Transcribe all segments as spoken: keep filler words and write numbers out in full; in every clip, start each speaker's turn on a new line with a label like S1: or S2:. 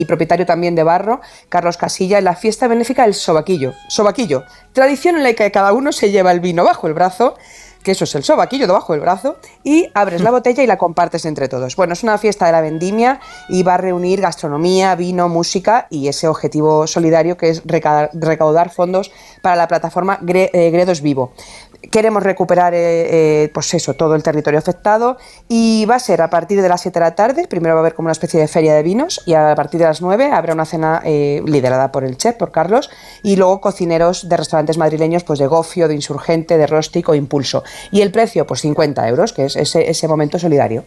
S1: y propietario también de Barro, Carlos Casilla, en la fiesta benéfica del Sobaquillo. Sobaquillo, tradición en la que cada uno se lleva el vino bajo el brazo, que eso es el sobaquillo debajo del brazo, y abres la botella y la compartes entre todos. Bueno, es una fiesta de la vendimia y va a reunir gastronomía, vino, música y ese objetivo solidario que es recaudar fondos para la plataforma Gredos Vivo. Queremos recuperar eh, eh, pues eso, todo el territorio afectado y va a ser a partir de las siete de la tarde. Primero va a haber como una especie de feria de vinos y a partir de las nueve habrá una cena eh, liderada por el chef, por Carlos, y luego cocineros de restaurantes madrileños, pues de Gofio, de Insurgente, de Rostic o Impulso. Y el precio, pues cincuenta euros, que es ese, ese momento solidario.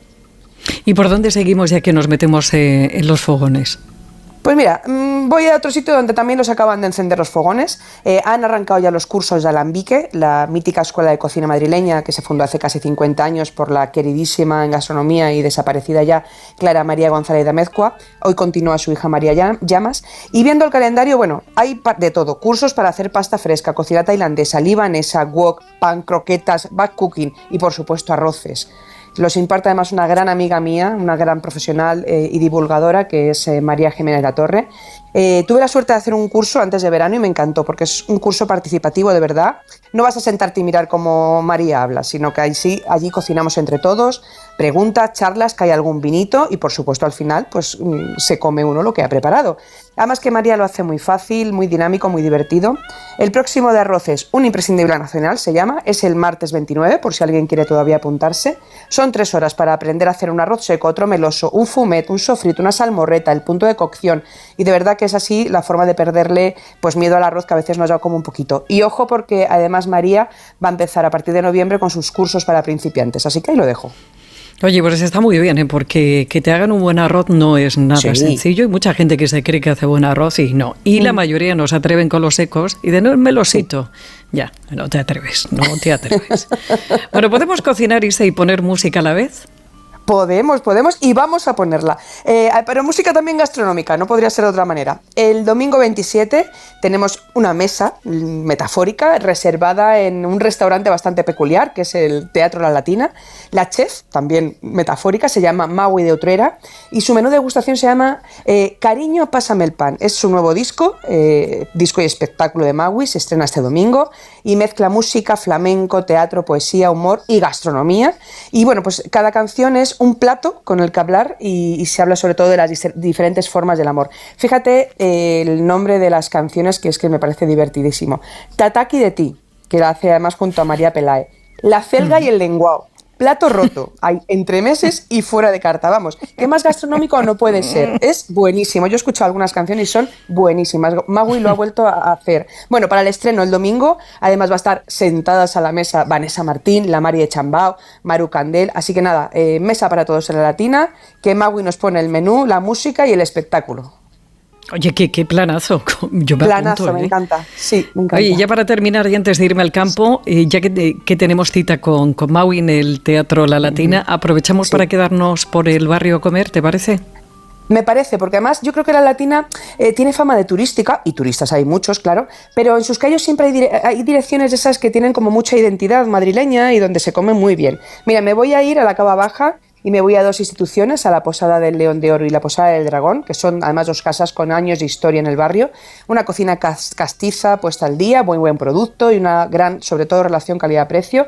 S2: ¿Y por dónde seguimos ya que nos metemos eh, en los fogones?
S1: Pues mira, voy a otro sitio donde también los acaban de encender los fogones. Eh, han arrancado ya los cursos de Alambique, la mítica escuela de cocina madrileña que se fundó hace casi cincuenta años por la queridísima en gastronomía y desaparecida ya Clara María González de Amezcua. Hoy continúa su hija María Llamas. Y viendo el calendario, bueno, hay de todo. Cursos para hacer pasta fresca, cocina tailandesa, libanesa, wok, pan, croquetas, back cooking y por supuesto arroces. Los imparte además una gran amiga mía, una gran profesional eh, y divulgadora, que es eh, María Jiménez La Torre. Eh, tuve la suerte de hacer un curso antes de verano y me encantó, porque es un curso participativo de verdad. No vas a sentarte y mirar cómo María habla, sino que ahí sí, allí cocinamos entre todos, preguntas, charlas, cae algún vinito y por supuesto al final pues se come uno lo que ha preparado. Además que María lo hace muy fácil, muy dinámico, muy divertido. El próximo de arroces, un imprescindible nacional, se llama, es el martes veintinueve, por si alguien quiere todavía apuntarse. Son tres horas para aprender a hacer un arroz seco, otro meloso, un fumet, un sofrito, una salmorreta, el punto de cocción. Y de verdad que es así la forma de perderle pues miedo al arroz, que a veces nos da como un poquito. Y ojo, porque además María va a empezar a partir de noviembre con sus cursos para principiantes, así que ahí lo dejo.
S2: Oye, pues está muy bien, ¿eh? Porque que te hagan un buen arroz no es nada sí. sencillo. Hay mucha gente que se cree que hace buen arroz y no. Y mm. la mayoría no se atreven con los secos y de no, el melosito. Sí. Ya, no te atreves, no te atreves. Bueno, ¿podemos cocinar, Isa, y poner música a la vez?
S1: Podemos, podemos y vamos a ponerla. Eh, pero música también gastronómica, no podría ser de otra manera. El domingo veintisiete tenemos una mesa metafórica reservada en un restaurante bastante peculiar, que es el Teatro La Latina. La chef, también metafórica, se llama Maui de Utrera y su menú de degustación se llama eh, Cariño, pásame el pan. Es su nuevo disco, eh, disco y espectáculo de Maui, se estrena este domingo y mezcla música, flamenco, teatro, poesía, humor y gastronomía. Y bueno, pues cada canción es un plato con el que hablar y, y se habla sobre todo de las dis- diferentes formas del amor. Fíjate eh, el nombre de las canciones, que es que me parece divertidísimo. Tataki de ti, que la hace además junto a María Pelae. La celga y el lenguao. Plato roto, hay entre meses y fuera de carta, vamos, ¿qué más gastronómico no puede ser? Es buenísimo, yo he escuchado algunas canciones y son buenísimas, Maui lo ha vuelto a hacer. Bueno, para el estreno el domingo, además va a estar sentadas a la mesa Vanessa Martín, la Mari de Chambao, Maru Candel, así que nada, eh, mesa para todos en La Latina, que Maui nos pone el menú, la música y el espectáculo.
S2: Oye, qué, qué planazo. Yo me
S1: planazo,
S2: apunto, ¿eh?
S1: me encanta. Sí, me encanta.
S2: Oye, ya para terminar y antes de irme al campo, eh, ya que, que tenemos cita con, con Maui en el Teatro La Latina, uh-huh. aprovechamos sí. para quedarnos por el barrio a comer, ¿te parece?
S1: Me parece, porque además yo creo que La Latina eh, tiene fama de turística, y turistas hay muchos, claro, pero en sus calles siempre hay, dire- hay direcciones de esas que tienen como mucha identidad madrileña y donde se come muy bien. Mira, me voy a ir a la Cava Baja y me voy a dos instituciones, a la Posada del León de Oro y la Posada del Dragón, que son además dos casas con años de historia en el barrio, una cocina castiza puesta al día, buen buen producto y una gran, sobre todo, relación calidad-precio.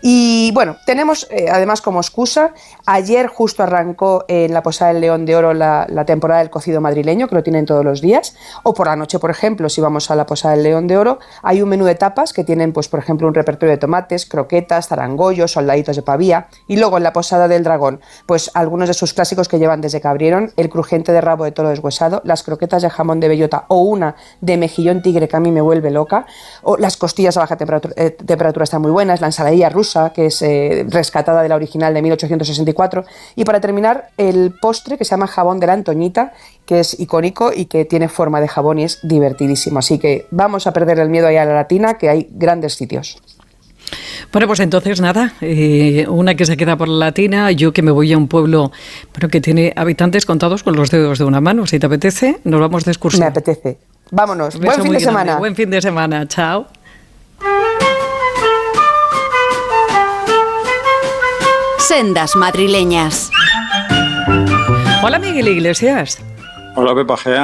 S1: Y bueno, tenemos eh, además como excusa, ayer justo arrancó en la Posada del León de Oro la, la temporada del cocido madrileño, que lo tienen todos los días, o por la noche, por ejemplo, si vamos a la Posada del León de Oro, hay un menú de tapas que tienen, pues por ejemplo, un repertorio de tomates, croquetas, zarangollos, soldaditos de pavía, y luego en la Posada del Dragón, pues algunos de sus clásicos que llevan desde que abrieron, el crujiente de rabo de toro deshuesado, las croquetas de jamón de bellota o una de mejillón tigre que a mí me vuelve loca, o las costillas a baja temperatura, eh, temperatura están muy buenas, la ensaladilla rusa, que es eh, rescatada de la original de mil ochocientos sesenta y cuatro, y para terminar el postre que se llama jabón de la Antoñita, que es icónico y que tiene forma de jabón y es divertidísimo, así que vamos a perder el miedo ahí a La Latina, que hay grandes sitios.
S2: Bueno, pues entonces nada, eh, una que se queda por La Latina, yo que me voy a un pueblo pero que tiene habitantes contados con los dedos de una mano. Si te apetece, nos vamos de excursión.
S1: Me apetece. Vámonos. Buen fin de semana.
S2: Buen fin de semana. Chao.
S3: Sendas madrileñas.
S2: Hola, Miguel Iglesias.
S4: Hola, Pepa Gea.